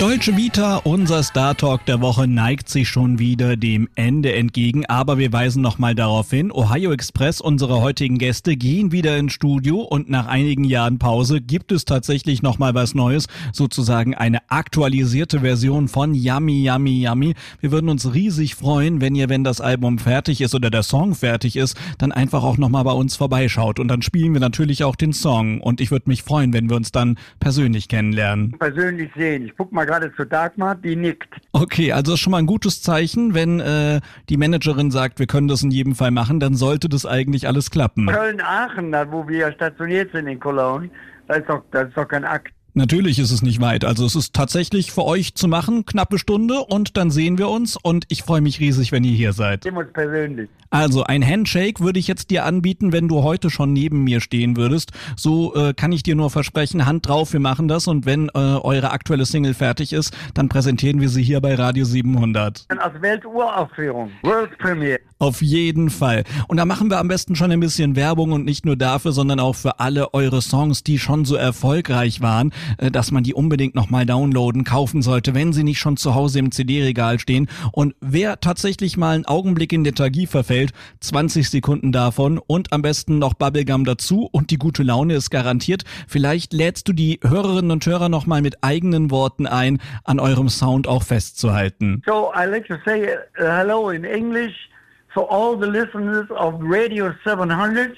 Dolce Vita, unser Star Talk der Woche, neigt sich schon wieder dem Ende entgegen, aber wir weisen nochmal darauf hin, Ohio Express, unsere heutigen Gäste, gehen wieder ins Studio und nach einigen Jahren Pause gibt es tatsächlich nochmal was Neues, sozusagen eine aktualisierte Version von Yummy, Yummy, Yummy. Wir würden uns riesig freuen, wenn das Album fertig ist oder der Song fertig ist, dann einfach auch nochmal bei uns vorbeischaut und dann spielen wir natürlich auch den Song und ich würde mich freuen, wenn wir uns dann persönlich kennenlernen. Persönlich sehen. Ich guck mal gerade zu Dagmar, die nickt. Okay, also ist schon mal ein gutes Zeichen, wenn die Managerin sagt, wir können das in jedem Fall machen, dann sollte das eigentlich alles klappen. Köln-Aachen, da wo wir stationiert sind in Cologne, das ist doch kein Akt. Natürlich ist es nicht weit, also es ist tatsächlich für euch zu machen, knappe Stunde und dann sehen wir uns und ich freue mich riesig, wenn ihr hier seid. Sehen wir uns persönlich. Also ein Handshake würde ich jetzt dir anbieten, wenn du heute schon neben mir stehen würdest. So kann ich dir nur versprechen, Hand drauf, wir machen das und wenn eure aktuelle Single fertig ist, dann präsentieren wir sie hier bei Radio 700. Als Welturaufführung, World Premiere. Auf jeden Fall. Und da machen wir am besten schon ein bisschen Werbung und nicht nur dafür, sondern auch für alle eure Songs, die schon so erfolgreich waren, dass man die unbedingt nochmal downloaden, kaufen sollte, wenn sie nicht schon zu Hause im CD-Regal stehen. Und wer tatsächlich mal einen Augenblick in Lethargie verfällt, 20 Sekunden davon und am besten noch Bubblegum dazu und die gute Laune ist garantiert. Vielleicht lädst du die Hörerinnen und Hörer nochmal mit eigenen Worten ein, an eurem Sound auch festzuhalten. So, I like to say hello in English for all the listeners of Radio 700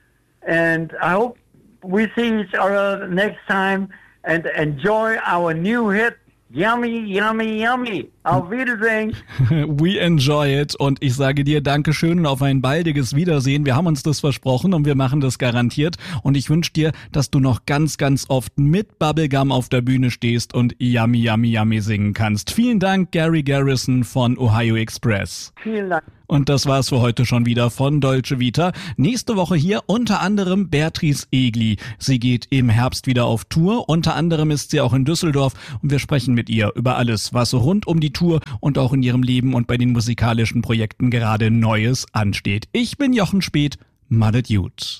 and I hope we see each other next time and enjoy our new hit, Yummy, Yummy, Yummy. Auf Wiedersehen. We enjoy it und ich sage dir Dankeschön und auf ein baldiges Wiedersehen. Wir haben uns das versprochen und wir machen das garantiert und ich wünsche dir, dass du noch ganz, ganz oft mit Bubblegum auf der Bühne stehst und Yummy, Yummy, Yummy singen kannst. Vielen Dank, Gary Garrison von Ohio Express. Vielen Dank. Und das war's für heute schon wieder von Dolce Vita. Nächste Woche hier unter anderem Beatrice Egli. Sie geht im Herbst wieder auf Tour. Unter anderem ist sie auch in Düsseldorf und wir sprechen mit ihr über alles, was rund um die Tour und auch in ihrem Leben und bei den musikalischen Projekten gerade Neues ansteht. Ich bin Jochen Speth. Madet gut.